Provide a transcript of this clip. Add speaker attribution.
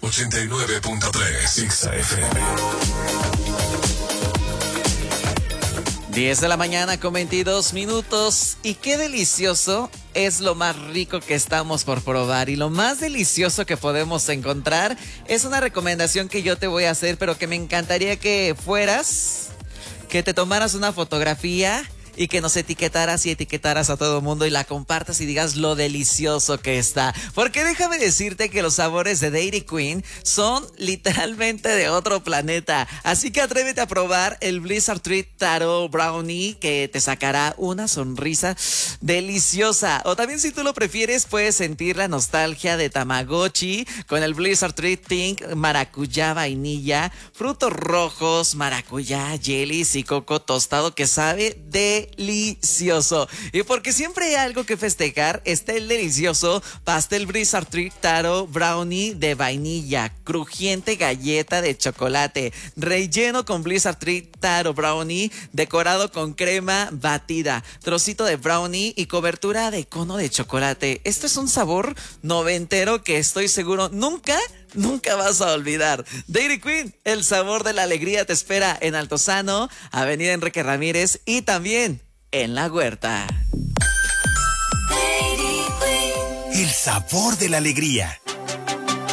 Speaker 1: 89.3 XFM.
Speaker 2: 10 de la mañana con 22 minutos. Y qué delicioso es lo más rico que estamos por probar. Y lo más delicioso que podemos encontrar es una recomendación que yo te voy a hacer, pero que me encantaría que fueras, que te tomaras una fotografía y que nos etiquetaras y etiquetaras a todo el mundo y la compartas y digas lo delicioso que está. Porque déjame decirte que los sabores de Dairy Queen son literalmente de otro planeta. Así que atrévete a probar el Blizzard Treat Taro Brownie, que te sacará una sonrisa deliciosa. O también, si tú lo prefieres, puedes sentir la nostalgia de Tamagotchi con el Blizzard Treat Pink maracuyá vainilla, frutos rojos, maracuyá, jellies y coco tostado, que sabe delicioso. Y porque siempre hay algo que festejar, está el delicioso pastel Blizzard Treat Taro Brownie de vainilla, crujiente galleta de chocolate, relleno con Blizzard Treat Taro Brownie, decorado con crema batida, trocito de brownie y cobertura de cono de chocolate. Esto es un sabor noventero que estoy seguro nunca vas a olvidar. Dairy Queen, el sabor de la alegría, te espera en Altozano, Avenida Enrique Ramírez y también en La Huerta.
Speaker 1: El sabor de la alegría.